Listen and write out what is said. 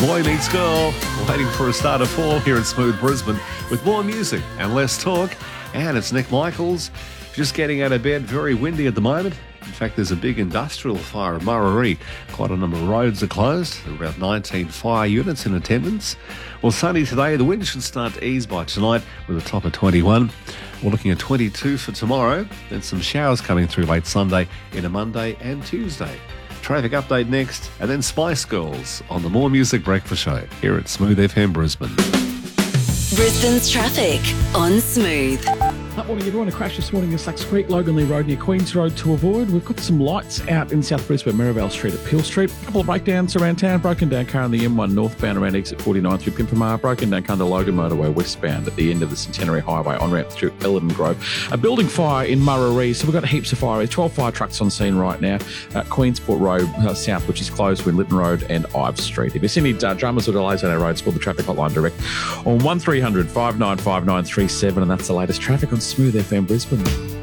Boy Meets Girl, waiting for a start of fall here at Smooth Brisbane with more music and less talk. And it's Nick Michaels, just getting out of bed, very windy at the moment. In fact, there's a big industrial fire at Murarrie. Quite a number of roads are closed. There are about 19 fire units in attendance. Well, sunny today. The wind should start to ease by tonight with a top of 21. We're looking at 22 for tomorrow. Then some showers coming through late Sunday into Monday and Tuesday. Traffic update next, and then Spice Girls on the More Music Breakfast Show here at Smooth FM Brisbane. Brisbane's traffic on Smooth. Good morning, everyone. A crash this morning in Slacks Creek, Loganley Road near Queens Road to avoid. We've got some lights out in South Brisbane, Merivale Street at Peel Street. A couple of breakdowns around town. Broken down car on the M1 northbound around exit 49 through Pimpamar. Broken down car on the Logan Motorway westbound at the end of the Centenary Highway on ramp through Ellenden Grove. A building fire in Murarrie, so we've got heaps of fire. 12 fire trucks on scene right now. Queensport Road south, which is closed between Lytton Road and Ives Street. If you see any dramas or delays on our roads, call the traffic hotline direct on 1300 595937, and that's the latest traffic on Smooth FM Brisbane.